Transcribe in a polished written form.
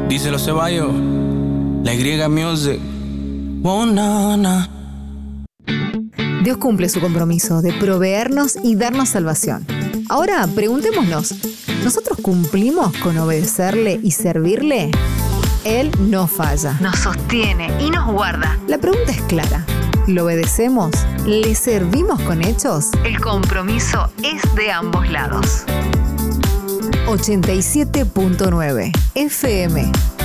Díselo Ceballos, la Y Music. Oh, no, no. Dios cumple su compromiso de proveernos y darnos salvación. Ahora preguntémonos, ¿nosotros cumplimos con obedecerle y servirle? Él no falla, nos sostiene y nos guarda. La pregunta es clara. ¿Lo obedecemos? ¿Le servimos con hechos? El compromiso es de ambos lados. 87.9 FM